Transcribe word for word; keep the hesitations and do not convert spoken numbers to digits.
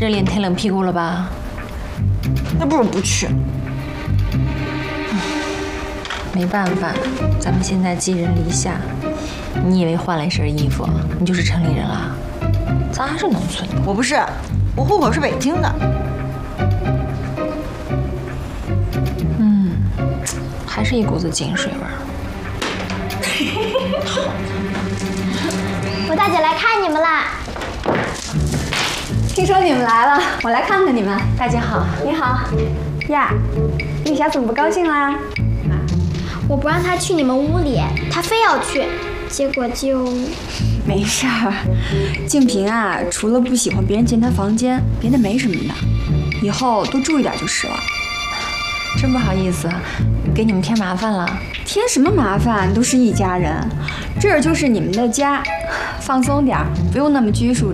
热脸贴冷屁股了吧？ 那不如不去。 没办法，咱们现在寄人篱下。你以为换了一身衣服，你就是城里人了？咱还是农村的。 我不是，我户口是北京的。 嗯，还是一股子井水味儿。 我大姐来看你们啦！ 听说你们来了，我来看看你们。 大姐好， 你好。呀，玉霞怎么不高兴啦？ 我不让她去你们屋里，她非要去，结果就…… 没事儿，静平啊，除了不喜欢别人进她房间，别的没什么的。以后多注意点就是了。 真不好意思，给你们添麻烦了。 添什么麻烦？都是一家人，这儿就是你们的家，放松点儿，不用那么拘束。